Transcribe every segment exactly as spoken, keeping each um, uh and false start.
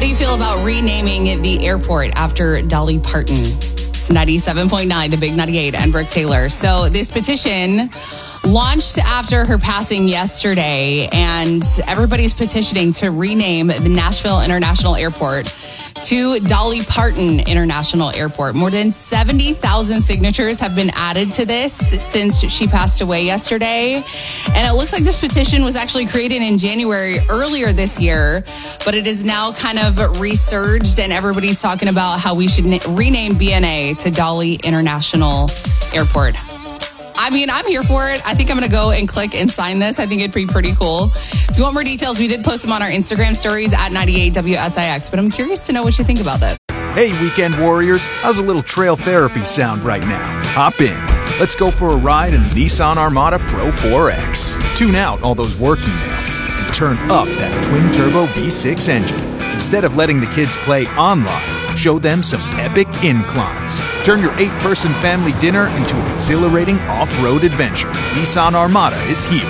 do you feel about renaming the airport after Dolly Parton? It's ninety-seven point nine, the Big ninety-eight, and Brooke Taylor. So this petition launched after her passing yesterday, and everybody's petitioning to rename the Nashville International Airport to Dolly Parton International Airport. More than seventy thousand signatures have been added to this since she passed away yesterday. And it looks like this petition was actually created in January earlier this year, but it is now kind of resurged, and everybody's talking about how we should na- rename B N A to Dolly International Airport. I mean, I'm here for it. I think I'm going to go and click and sign this. I think it'd be pretty cool. If you want more details, we did post them on our Instagram stories at ninety-eight W S I X. But I'm curious to know what you think about this. Hey, weekend warriors. How's a little trail therapy sound right now? Hop in. Let's go for a ride in the Nissan Armada Pro four X. Tune out all those work emails and turn up that twin-turbo V six engine. Instead of letting the kids play online, show them some epic inclines. Turn your eight-person family dinner into an exhilarating off-road adventure. Nissan Armada is here.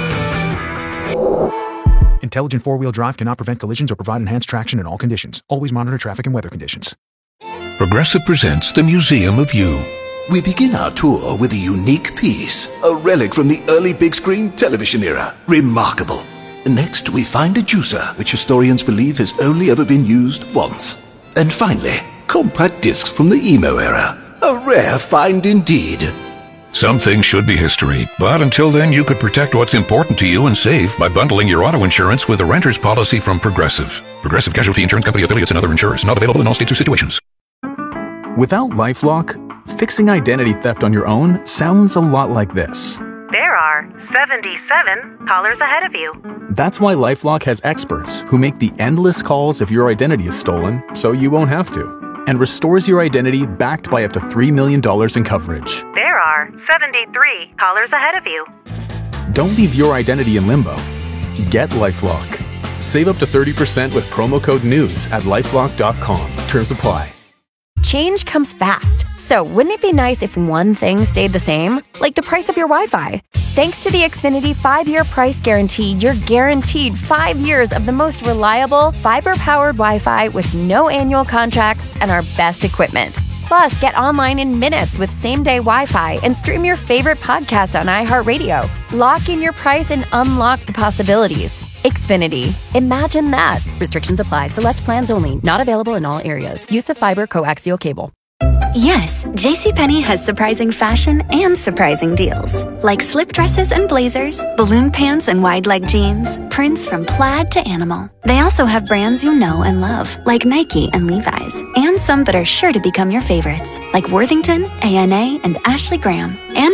Intelligent four-wheel drive cannot prevent collisions or provide enhanced traction in all conditions. Always monitor traffic and weather conditions. Progressive presents the Museum of You. We begin our tour with a unique piece, a relic from the early big-screen television era. Remarkable. Next, we find a juicer, which historians believe has only ever been used once. And finally, compact discs from the emo era. A rare find indeed. Some things should be history, but until then you could protect what's important to you and save by bundling your auto insurance with a renter's policy from Progressive. Progressive Casualty Insurance Company affiliates and other insurers. Not available in all states or situations. Without LifeLock, fixing identity theft on your own sounds a lot like this. There are seventy-seven callers ahead of you. That's why LifeLock has experts who make the endless calls if your identity is stolen, so you won't have to, and restores your identity backed by up to three million dollars in coverage. There are seventy-three callers ahead of you. Don't leave your identity in limbo. Get LifeLock. Save up to thirty percent with promo code NEWS at lifelock dot com. Terms apply. Change comes fast, so wouldn't it be nice if one thing stayed the same? Like the price of your Wi-Fi. Thanks to the Xfinity five-year price guarantee, you're guaranteed five years of the most reliable, fiber-powered Wi-Fi with no annual contracts and our best equipment. Plus, get online in minutes with same-day Wi-Fi and stream your favorite podcast on iHeartRadio. Lock in your price and unlock the possibilities. Xfinity. Imagine that. Restrictions apply. Select plans only. Not available in all areas. Use of fiber coaxial cable. Yes, JCPenney has surprising fashion and surprising deals. Like slip dresses and blazers, balloon pants and wide leg jeans, prints from plaid to animal. They also have brands you know and love, like Nike and Levi's, and some that are sure to become your favorites, like Worthington, A N A, and Ashley Graham. And